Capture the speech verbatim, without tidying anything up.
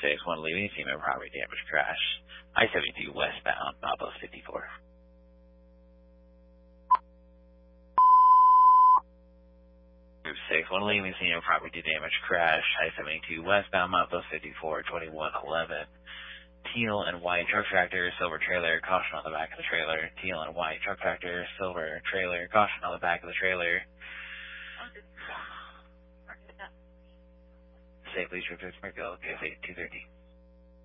six one leaving, female property damage crash. I seventy-two westbound, Outpost fifty-four. Group six one leaving, female property damage crash. I seventy-two westbound, Outpost fifty-four, twenty-one eleven. Teal and white truck tractor, silver trailer, caution on the back of the trailer. Teal and white truck tractor, silver trailer, caution on the back of the trailer. Say please repeat, go, okay, two thirty.